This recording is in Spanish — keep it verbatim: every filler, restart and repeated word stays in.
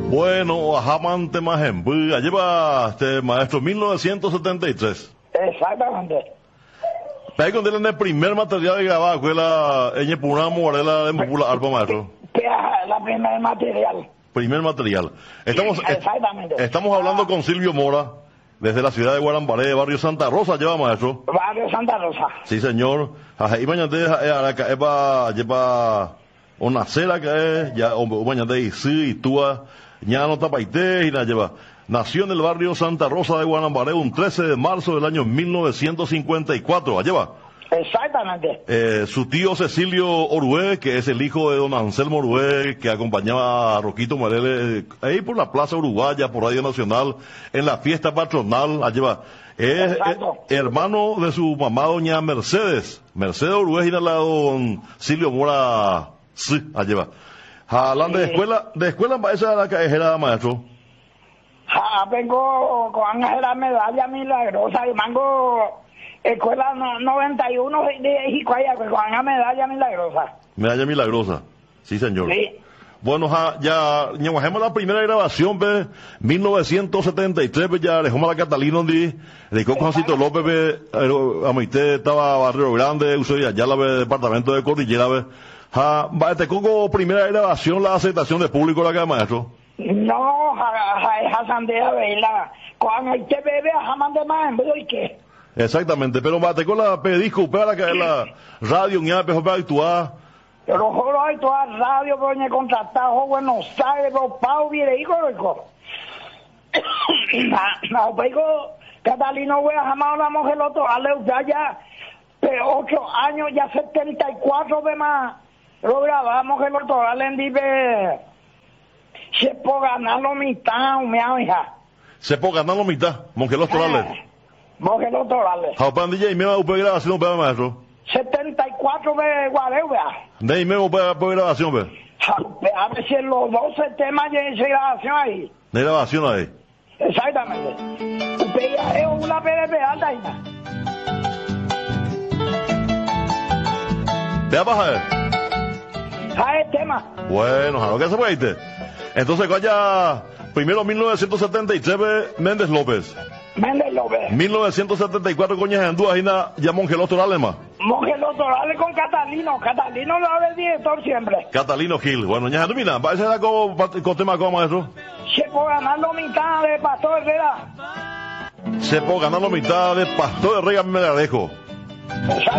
Bueno, Ajamante Majembu, lleva este maestro mil novecientos setenta y tres. Exactamente. Para que en el primer material de grabar, fue la Eñepuna Morela de Mupula Arpa, maestro. Que es la primer material. Primer material. Estamos, Exactamente. Estamos hablando con Silvio Mora, desde la ciudad de Guarambaré, barrio Santa Rosa, lleva maestro. Barrio Santa Rosa. Sí, señor. Y mañana lleva, lleva una cera que es, ya, mañana y sí, y túa, ya no tapaité y la lleva. Nació en el barrio Santa Rosa de Guarambaré un trece de marzo del año mil novecientos cincuenta y cuatro. Allá va. Exactamente. Eh, su tío Cecilio Orué, que es el hijo de don Anselmo Orué, que acompañaba a Roquito Marele ahí por la Plaza Uruguaya, por Radio Nacional, en la fiesta patronal. Allá va. Es, es hermano de su mamá, doña Mercedes. Mercedes Orué y la don Silvio Mora. Sí, allá va. Hablando de escuela, de escuela, esa era la cajera, maestro. Ah, vengo con la medalla milagrosa y mango escuela no, noventa y uno de Jicuaya con la medalla milagrosa. Medalla milagrosa, sí señor. Sí. Bueno, ja, ya ñaguajemos la primera grabación, pe, mil novecientos setenta y tres, pe, ya dejamos la Catalina donde dedicó Juancito López, pe, a Maite estaba Barrio Grande, usted ya la departamento de Cordillera, pe. Ja, te coco primera grabación, la aceptación de público la que maestro. No, esa sandía veila. Cuando hay que bebe a jamás de más en y qué. Exactamente, pero bate con la pedisco para que la radio ni a para actuar. Pero juro hay toda radio por me contratado Buenos Aires, pero Pau viene hijo rico. No, pego Catalino voy a jamás la mujer otro, ale ya ya ocho años ya setenta y cuatro de más. Lo grabamos que el otro ale en dive se puede ganar la mitad, mi hija. Se puede ganar la mitad, monje los torales. Monje los torales. Jaupan D J, me va a upar grabación, pe, maestro. setenta y cuatro de Guareu, vea. De ahí me va a upar grabación, pe. A ver si en los doce temas ya hay grabación ahí. De grabación ahí. Exactamente. Usted ya es una P D P alta ahí. ¿Te vas a ver? Ah, el tema. Bueno, ¿a lo que se puede irte? Entonces, vaya, primero mil novecientos setenta y tres, Méndez López. Méndez López. mil novecientos setenta y cuatro, Coñas Andúa, Gina, ya Mongelos Torales más. Mongelos Torales con Catalino. Catalino lo hace el director siempre. Catalino Gil. Bueno, ya, mira, va a ser algo con tema como maestro. Se puede ganar la mitad de Pastor Herrera. Se puede ganar la mitad de Pastor Herrera, me la dejo.